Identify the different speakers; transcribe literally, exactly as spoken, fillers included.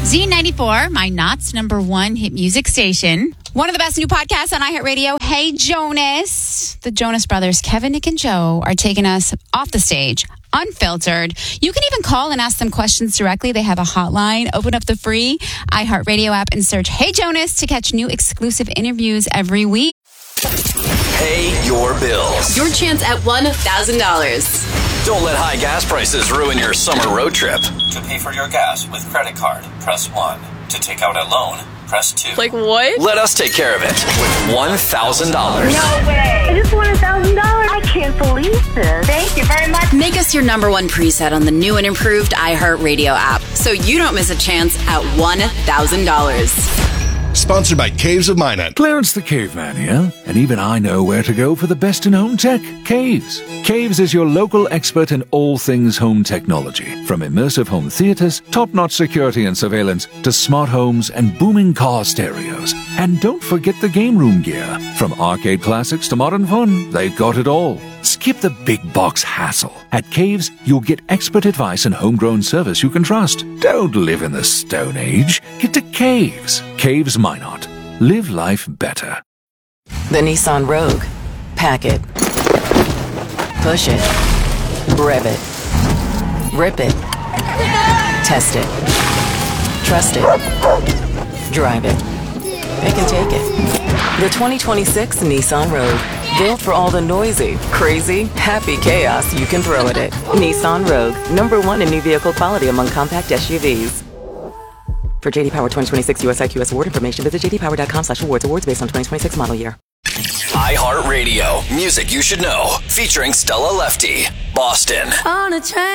Speaker 1: Z ninety-four, my Knott's number one hit music station. One of the best new podcasts on iHeartRadio, Hey Jonas. The Jonas Brothers, Kevin, Nick, and Joe, are taking us off the stage, unfiltered. You can even call and ask them questions directly. They have a hotline. Open up the free iHeartRadio app and search Hey Jonas to catch new exclusive interviews every week.
Speaker 2: Pay your bills.
Speaker 3: Your chance at one thousand dollars.
Speaker 2: Don't let high gas prices ruin your summer road trip.
Speaker 4: To pay for your gas with credit card, press one. To take out a loan, press two.
Speaker 3: Like what?
Speaker 2: Let us take care of it with one thousand dollars.
Speaker 5: No way. I just won one thousand dollars. I can't believe this. Thank you very much.
Speaker 3: Make us your number one preset on the new and improved iHeartRadio app so you don't miss a chance at one thousand dollars.
Speaker 6: Sponsored by Caves of Minot.
Speaker 7: Clarence the Caveman here, and even I know where to go for the best in home tech. Caves. Caves is your local expert in all things home technology. From immersive home theaters, top-notch security and surveillance, to smart homes and booming car stereos. And don't forget the game room gear. From arcade classics to modern fun, they've got it all. Skip the big box hassle. At Caves, you'll get expert advice and homegrown service you can trust. Don't live in the Stone Age. Get to Caves. Caves Minot. Live life better.
Speaker 8: The Nissan Rogue. Pack it. Push it. Rev it. Rip it. Test it. Trust it. Drive it. Pick and take it. The twenty twenty-six Nissan Rogue. Built for all the noisy, crazy, happy chaos you can throw at it. Nissan Rogue. Number one in new vehicle quality among compact S U Vs. For J D Power twenty twenty-six U S I Q S award information, visit j d power dot com slash awards. Awards based on twenty twenty-six model year.
Speaker 2: iHeartRadio. Music you should know. Featuring Stella Lefty. Boston.
Speaker 9: On a train.